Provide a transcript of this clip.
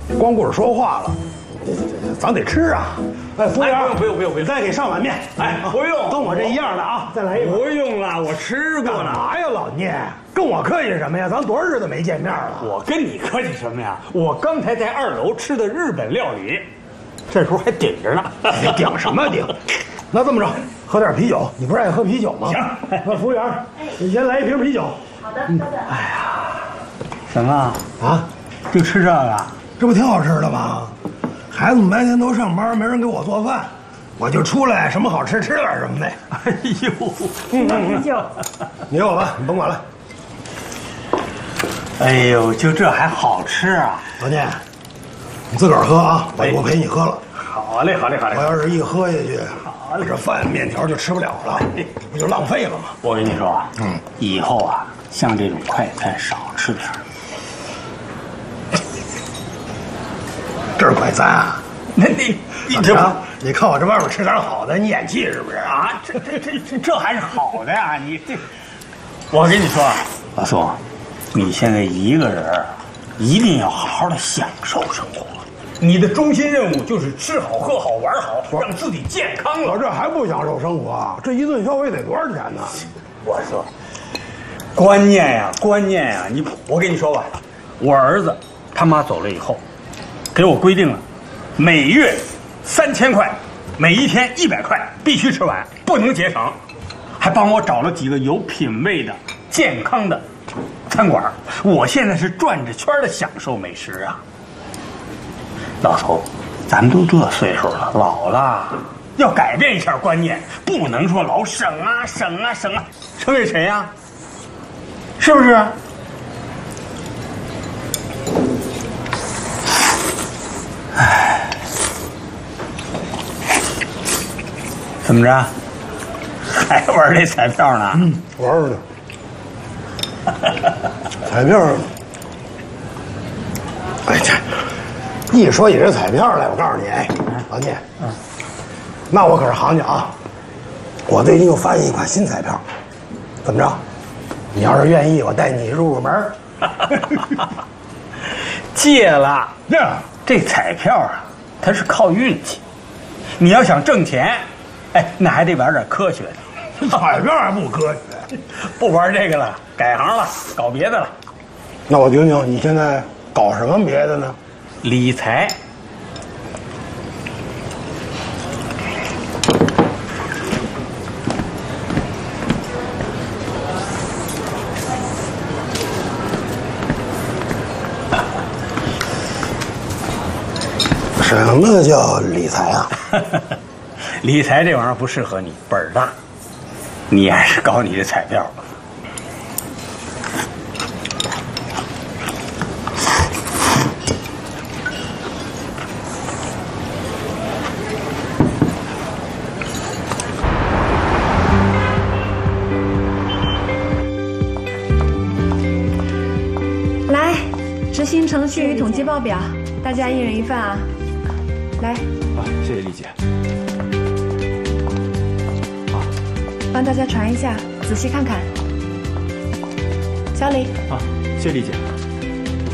光顾着说话了，咱得吃啊！哎，服务员， 不用， 你再给上碗面。 哎，不用， 跟我这一样的啊，再来一碗。 不用了，我吃过了。 干嘛呀，老聂？跟我客气什么呀？咱多少日子没见面了？ 我跟你客气什么呀？我刚才在2楼吃的日本料理，这时候还顶着呢。 你顶什么顶？那这么着，喝点啤酒。你不是爱喝啤酒吗？ 行， 那服务员，你先来一瓶啤酒。 好的，稍等。 哎呀，什么啊？ 就吃这个？ 这不挺好吃的吗？孩子们白天都上班，没人给我做饭，我就出来什么好吃吃点什么呗。 哎呦， 啤酒。 你有吧？你甭管了。 哎呦，就这还好吃啊？ 老聂，你自个儿喝啊，我陪你喝了。 好嘞。 我要是一喝下去，我这饭面条就吃不了了，不就浪费了吗？ 我跟你说啊，以后啊，像这种快餐少吃点儿。 这是快餐啊？ 那你这你看我这外面吃点好的，你演技是不是？ 啊，这还是好的呀！你这，我跟你说啊，老宋，你现在一个人，一定要好好的享受生活。你的中心任务就是吃好、喝好、玩好，让自己健康了。 我这还不享受生活啊？这一顿消费得多少钱呢？ 我说，观念呀，我跟你说吧，我儿子他妈走了以后，给我规定了，每月3000块，每一天100块，必须吃完，不能节省。还帮我找了几个有品位的、健康的餐馆。我现在是转着圈的享受美食啊。老头，咱们都这岁数了，老了，要改变一下观念，不能说老省啊，省给谁呀？是不是？哎，怎么着？还玩这彩票呢？ 玩儿呢。彩票呢？哎，这一说起这彩票来，我告诉你，哎，老聂，那我可是行家啊！我最近又发现一款新彩票，怎么着？你要是愿意，我带你入门。 戒了。 呀， 这彩票啊，它是靠运气。你要想挣钱，哎，那还得玩点科学的。 彩票还不科学。 不玩这个了，改行了，搞别的了。 那我听听，你现在搞什么别的呢？ 理财。 什么叫理财啊？ 理财这玩意儿不适合你，本儿大。你还是搞你的彩票吧。 来，执行程序与统计报表，大家一人一份啊。来， 啊，谢谢丽姐。 帮大家传一下，仔细看看。小李， 啊，谢谢丽姐。